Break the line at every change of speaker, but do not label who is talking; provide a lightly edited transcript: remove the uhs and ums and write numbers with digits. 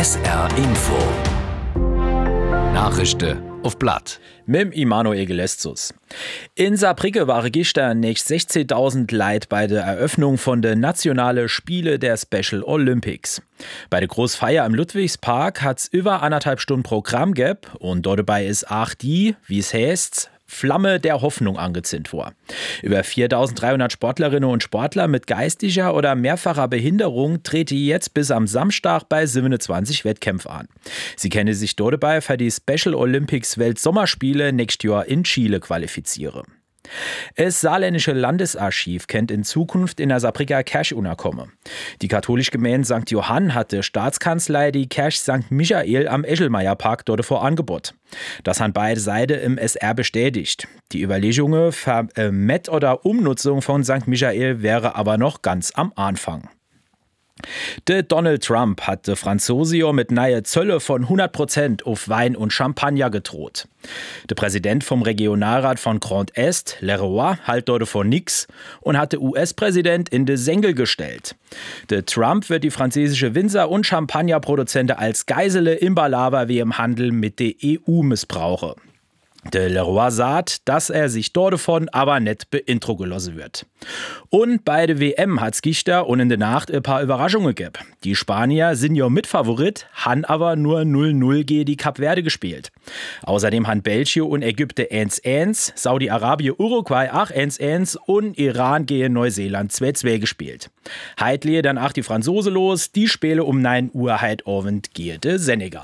SR Info. Nachrichten auf Blatt.
Mit Immanuel Geleszus. In Saarbrücken waren gestern nicht 16.000 Leute bei der Eröffnung von den nationalen Spiele der Special Olympics. Bei der Großfeier im Ludwigspark hat's über 1,5 Stunden Programm gegeben und dort dabei ist auch die, wie es heißt, Flamme der Hoffnung angezündet worden. Über 4.300 Sportlerinnen und Sportler mit geistiger oder mehrfacher Behinderung treten jetzt bis am Samstag bei 27 Wettkämpfen an. Sie können sich dort dabei für die Special Olympics Weltsommerspiele nächstes Jahr in Chile qualifizieren. Das saarländische Landesarchiv kennt in Zukunft in der Saarbrücker Kirche unterkommen. Die katholische Gemeinde St. Johann hatte Staatskanzlei die Kirche St. Michael am Eschelmeierpark dort vor Angebot. Das haben beide Seiten im SR bestätigt. Die Überlegungen für Met- oder Umnutzung von St. Michael wäre aber noch ganz am Anfang. Der Donald Trump hat de Franzosio mit neue Zölle von 100% auf Wein und Champagner gedroht. Der Präsident vom Regionalrat von Grand Est, Leroy, halt dort vor nix und hat der US-Präsident in de Sengel gestellt. Der Trump wird die französische Winzer- und Champagnerproduzenten als Geisele im Balaver wie im Handel mit der EU missbrauche. Der Leroy sagt, dass er sich dort davon aber nicht beintro gelassen wird. Und bei der WM hat's gestern und in der Nacht ein paar Überraschungen gegeben. Die Spanier sind ja Mitfavorit, han aber nur 0-0 gegen die Kap Verde gespielt. Außerdem han Belgien und Ägypten 1-1, Saudi-Arabien Uruguay auch 1-1 und Iran gegen Neuseeland 2-2 gespielt. Heute dann auch die Franzose los, die spielen um 9 Uhr heute Abend gegen den Senegal.